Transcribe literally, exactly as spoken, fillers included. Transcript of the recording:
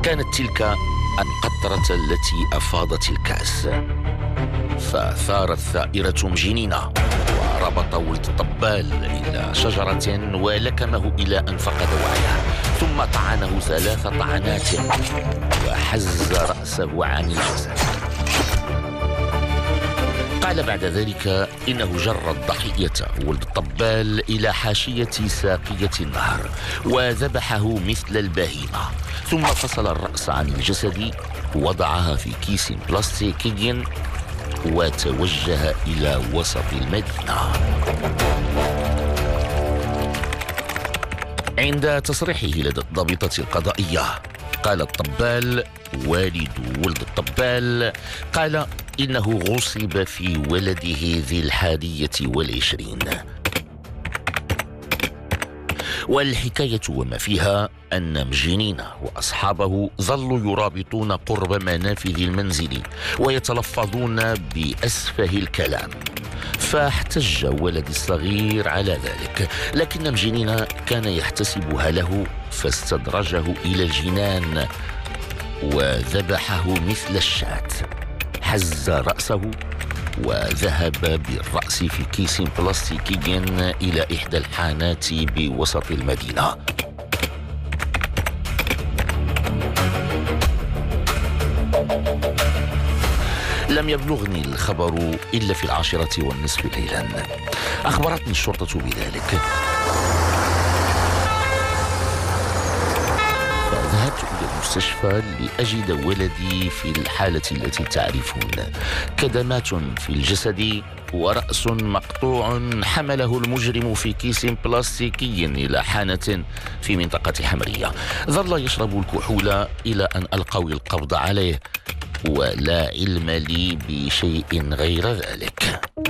كانت تلك القطرة التي أفاضت الكأس، فثارت ثائرة مجنينة وربط ولد الطبال إلى شجرة ولكمه إلى أن فقد وعيه، ثم طعنه ثلاث طعنات وحز رأسه عن الجسد. قال بعد ذلك إنه جر الضحية ولد الطبال إلى حاشية ساقية النهر وذبحه مثل البهيمة، ثم فصل الرأس عن الجسد ووضعها في كيس بلاستيكي وتوجه إلى وسط المدينة. عند تصريحه لدى الضابطة القضائية قال الطبال والد ولد الطبال قال إنه غصب في ولده ذي الحادية والعشرين، والحكاية وما فيها أن مجنين وأصحابه ظلوا يرابطون قرب منافذ المنزل ويتلفظون بأسفه الكلام، فاحتج ولدي الصغير على ذلك، لكن مجنين كان يحتسبها له فاستدرجه إلى الجنان وذبحه مثل الشاة، حز رأسه وذهب بالرأس في كيس بلاستيكي إلى إحدى الحانات بوسط المدينة. لم يبلغني الخبر إلا في العاشرة والنصف ليلا، أخبرتني الشرطة بذلك، فذهبت إلى المستشفى لأجد ولدي في الحالة التي تعرفون، كدمات في الجسد ورأس مقطوع حمله المجرم في كيس بلاستيكي إلى حانة في منطقة حمرية. ظل يشرب الكحول إلى أن ألقوا القبض عليه، ولا علم لي بشيء غير ذلك.